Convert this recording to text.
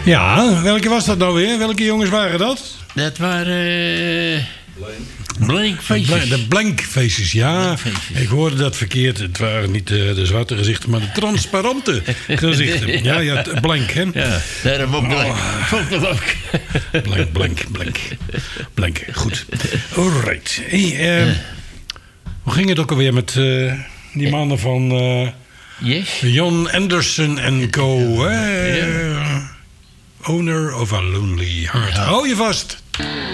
Ja, welke was dat nou weer? Welke jongens waren dat? Dat waren... Blank Faces. De Blank Faces, ja. Blank Faces. Ik hoorde dat verkeerd. Het waren niet de zwarte gezichten, maar de transparante gezichten. Ja, blank, hè? Ja, daarom ook blank. Vond ik ook. Blank. Goed. Alright. Hey, hoe ging het ook alweer met die mannen van Yes? Jon Anderson en Co. Owner of a Lonely Heart. Ja. Hou je vast.